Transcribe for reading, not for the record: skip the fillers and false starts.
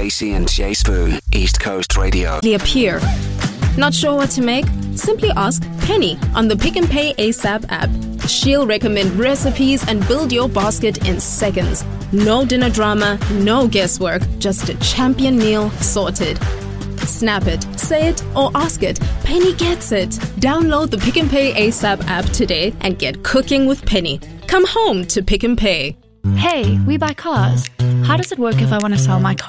Stacey and Jay Spoo, East Coast Radio. They appear. Not sure what to make? Simply ask Penny on the Pick and Pay ASAP app. She'll recommend recipes and build your basket in seconds. No dinner drama, no guesswork, just a champion meal sorted. Snap it, say it, or ask it. Penny gets it. Download the Pick and Pay ASAP app today and get cooking with Penny. Come home to Pick and Pay. Hey, we buy cars. How does it work if I want to sell my car?